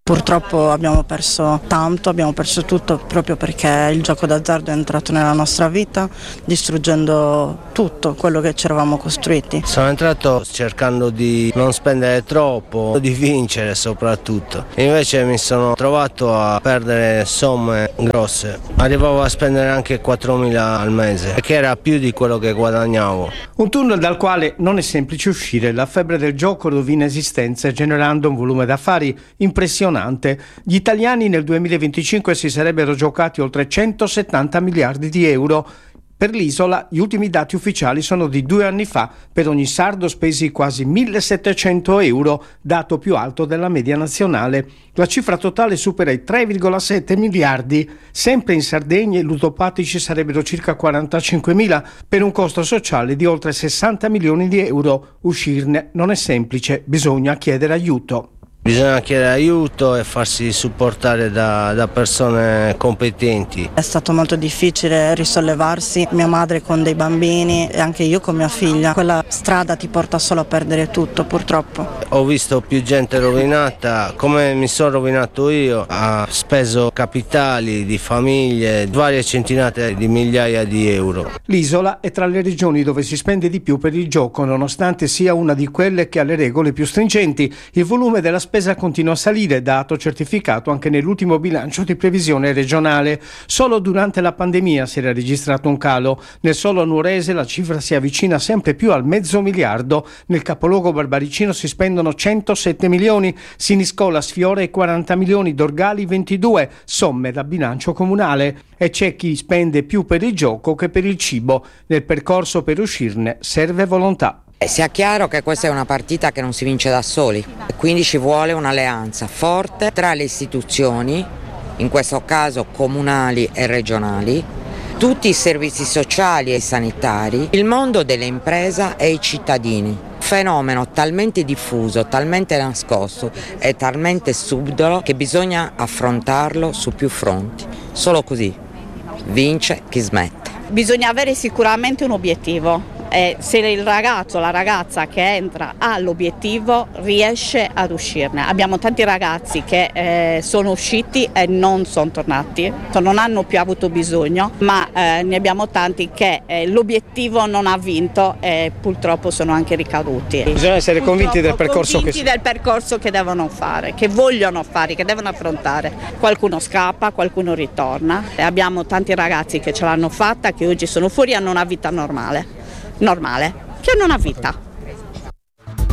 Purtroppo abbiamo perso tanto, abbiamo perso tutto proprio perché il gioco d'azzardo è entrato nella nostra vita distruggendo tutto quello che ci eravamo costruiti. Sono entrato cercando di non spendere troppo, di vincere soprattutto. Invece mi sono trovato a perdere somme grosse. Arrivavo a spendere anche 4.000 al mese, che era più di quello che guadagnavo. Un tunnel dal quale non è semplice uscire. La febbre del gioco rovina esistenze generando un volume d'affari impressionante. Gli italiani nel 2025 si sarebbero giocati oltre 170 miliardi di euro. Per l'isola gli ultimi dati ufficiali sono di 2 anni fa. Per ogni sardo spesi quasi 1.700 euro, dato più alto della media nazionale. La cifra totale supera i 3,7 miliardi. Sempre in Sardegna i ludopatici sarebbero circa 45.000 per un costo sociale di oltre 60 milioni di euro. Uscirne non è semplice, bisogna chiedere aiuto. Bisogna chiedere aiuto e farsi supportare da persone competenti. È stato molto difficile risollevarsi, mia madre con dei bambini e anche io con mia figlia. Quella strada ti porta solo a perdere tutto, purtroppo. Ho visto più gente rovinata, come mi sono rovinato io. Ha speso capitali di famiglie, varie centinaia di migliaia di euro. L'isola è tra le regioni dove si spende di più per il gioco, nonostante sia una di quelle che ha le regole più stringenti. Il volume della spesa continua a salire, dato certificato anche nell'ultimo bilancio di previsione regionale. Solo durante la pandemia si era registrato un calo. Nel solo nuorese la cifra si avvicina sempre più al $500 milioni. Nel capoluogo barbaricino si spendono 107 milioni, Siniscola sfiora i 40 milioni, Dorgali 22, somme da bilancio comunale. E c'è chi spende più per il gioco che per il cibo. Nel percorso per uscirne serve volontà. Sia chiaro che questa è una partita che non si vince da soli, quindi ci vuole un'alleanza forte tra le istituzioni, in questo caso comunali e regionali, tutti i servizi sociali e sanitari, il mondo dell'impresa e i cittadini. Fenomeno talmente diffuso, talmente nascosto e talmente subdolo che bisogna affrontarlo su più fronti. Solo così vince chi smette. Bisogna avere sicuramente un obiettivo. Se il ragazzo o la ragazza che entra ha l'obiettivo riesce ad uscirne. Abbiamo tanti ragazzi che sono usciti e non sono tornati, non hanno più avuto bisogno, ma ne abbiamo tanti che l'obiettivo non ha vinto e purtroppo sono anche ricaduti. Bisogna essere convinti del percorso che devono fare, che vogliono fare, che devono affrontare. Qualcuno scappa, qualcuno ritorna. Abbiamo tanti ragazzi che ce l'hanno fatta, che oggi sono fuori e hanno una vita normale, che hanno una vita.